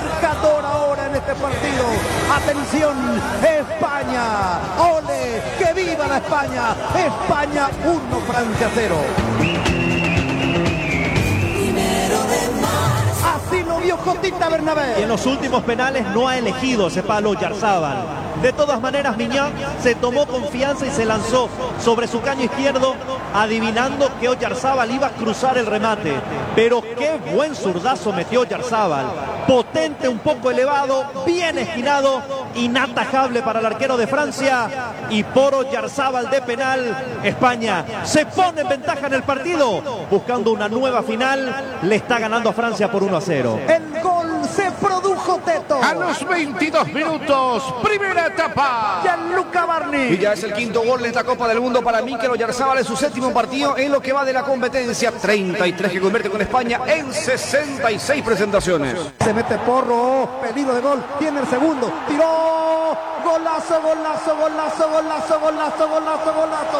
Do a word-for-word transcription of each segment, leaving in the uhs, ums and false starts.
marcador ahora en este partido. Atención, España, ole, que viva la España. España uno, Francia cero. Así lo vio Jotita Bernabé. Y en los últimos penales no ha elegido ese palo Oyarzábal. De todas maneras, Miñán se tomó confianza y se lanzó sobre su caño izquierdo, adivinando que Oyarzábal iba a cruzar el remate. Pero qué buen zurdazo metió Oyarzábal. Potente, un poco elevado, bien esquinado, inatajable para el arquero de Francia. Y por Oyarzábal de penal, España se pone en ventaja en el partido. Buscando una nueva final, le está ganando a Francia por uno a cero. El gol se produjo, Teto. A los veintidós minutos, primera etapa. Gianluca Barni. Y ya es el quinto gol de esta Copa del Mundo para Mikel Oyarzábal en su séptimo partido en lo que va de la competencia. treinta y tres que convierte con España en sesenta y seis presentaciones. Se mete Porro, peligro de gol, tiene el segundo, tiró, golazo, golazo, golazo, golazo, golazo, golazo, golazo,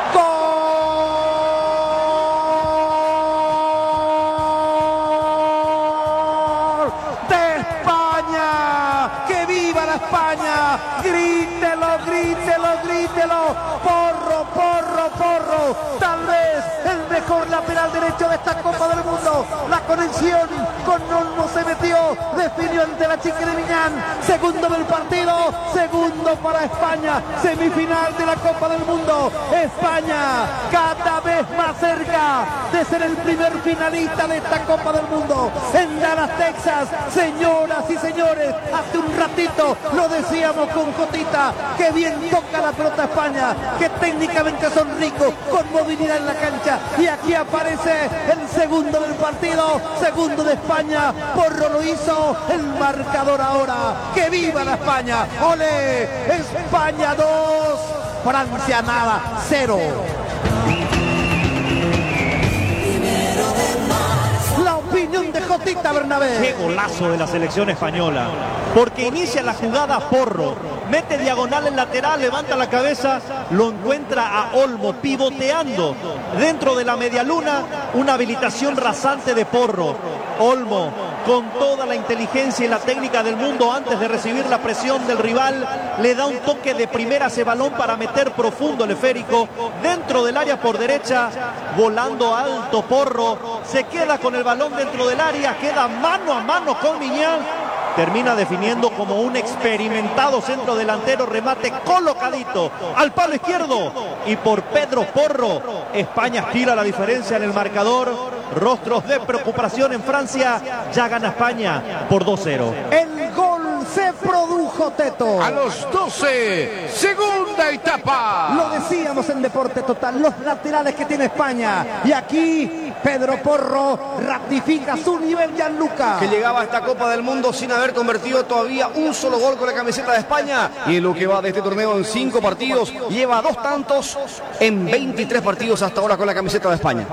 gol de España, que viva la España, grítelo, grítelo, grítelo, Porro, Porro, Porro, tal vez el mejor lateral derecho de esta Copa del Mundo. La conexión con Olmo se metió, definió ante la chica de Miñán. Segundo del partido, segundo para España, semifinal de la Copa del Mundo. España cada vez más cerca de ser el primer finalista de esta Copa del Mundo. En Dallas, Texas, señoras y señores, hace un ratito lo decíamos con Jotita, que bien toca la pelota España, que técnicamente son ricos, con movilidad en la cancha. Y aquí aparece el segundo del partido, segundo de España. Porro lo hizo, el marcador ahora. ¡Que viva la España! ¡Ole! España dos, Francia nada, cero. La opinión de Jotita Bernabé. Qué golazo de la selección española, porque inicia la jugada Porro, mete diagonal en lateral, levanta la cabeza, lo encuentra a Olmo pivoteando dentro de la medialuna, una habilitación rasante de Porro. Olmo, con toda la inteligencia y la técnica del mundo, antes de recibir la presión del rival, le da un toque de primera a ese balón para meter profundo el esférico dentro del área por derecha, volando alto Porro, se queda con el balón dentro del área, queda mano a mano con Miñán, termina definiendo como un experimentado centro delantero, remate colocadito al palo izquierdo, y por Pedro Porro, España estira la diferencia en el marcador. Rostros de preocupación en Francia, ya gana España por dos cero. El gol se produjo, Teto. A los doce, segunda etapa. Lo decíamos en Deporte Total, los laterales que tiene España. Y aquí Pedro Porro ratifica su nivel, Gianluca. Que llegaba a esta Copa del Mundo sin haber convertido todavía un solo gol con la camiseta de España. Y en lo que va de este torneo en cinco partidos, lleva dos tantos en veintitrés partidos hasta ahora con la camiseta de España.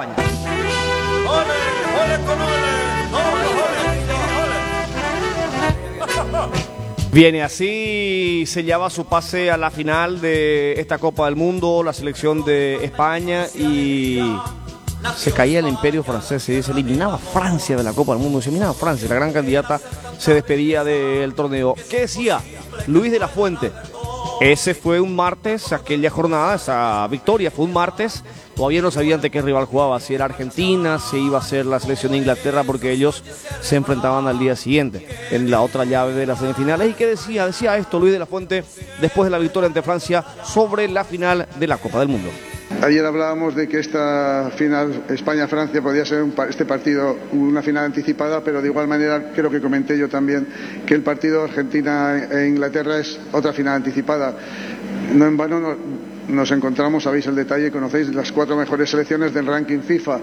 Viene así, sellaba su pase a la final de esta Copa del Mundo, la selección de España, y se caía el imperio francés, se eliminaba Francia de la Copa del Mundo, se eliminaba Francia, la gran candidata se despedía del torneo. ¿Qué decía Luis de la Fuente? Ese fue un martes, aquella jornada, esa victoria fue un martes. Todavía no sabían de qué rival jugaba, si era Argentina, si iba a ser la selección de Inglaterra, porque ellos se enfrentaban al día siguiente en la otra llave de las semifinales. ¿Y qué decía? Decía esto Luis de la Fuente después de la victoria ante Francia sobre la final de la Copa del Mundo. Ayer hablábamos de que esta final España-Francia podía ser un, este partido una final anticipada, pero de igual manera creo que comenté yo también que el partido Argentina e Inglaterra es otra final anticipada. No en vano no, nos encontramos, sabéis el detalle, conocéis las cuatro mejores selecciones del ranking FIFA.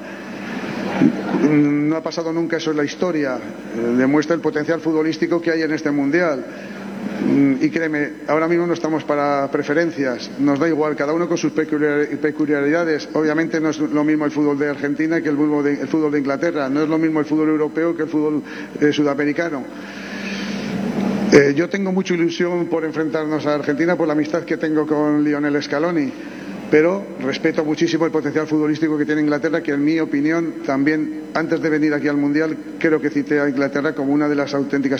No ha pasado nunca eso en la historia, demuestra el potencial futbolístico que hay en este mundial. Y créeme, ahora mismo no estamos para preferencias, nos da igual, cada uno con sus peculiaridades. Obviamente no es lo mismo el fútbol de Argentina que el fútbol de, el fútbol de Inglaterra, no es lo mismo el fútbol europeo que el fútbol eh, sudamericano. Eh, yo tengo mucha ilusión por enfrentarnos a Argentina por la amistad que tengo con Lionel Scaloni, pero respeto muchísimo el potencial futbolístico que tiene Inglaterra, que en mi opinión también, antes de venir aquí al Mundial, creo que cité a Inglaterra como una de las auténticas